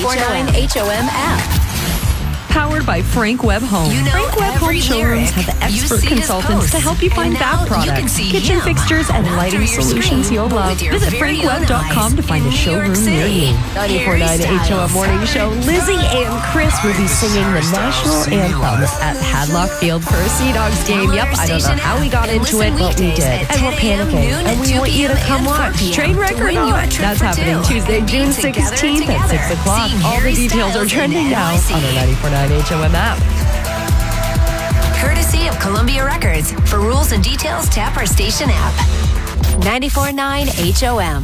94.9 HOM app. Powered by Frank Webb Home. You know Frank Webb Home every showrooms lyric. have You expert see his consultants to posts. help you find And now bath you can products, see kitchen him fixtures, and not lighting through your solutions screen, you'll but love. with your Visit very own frankwebb.com to eyes find a in New York showroom near City. you. Harry 94.9 HOM Styles. Morning Show. Lizzie and Chris will be singing the national anthem at Hadlock Field for a Sea Dogs game. Yep, I don't know how we got into it, but we did. And we're panicking. And we want you to come watch. Train wreck or not, that's happening Tuesday, June 16th at 6 o'clock. All the details are trending now on our 94.9 HOM app. Courtesy of Columbia Records. For rules and details, tap our station app. 94.9 HOM.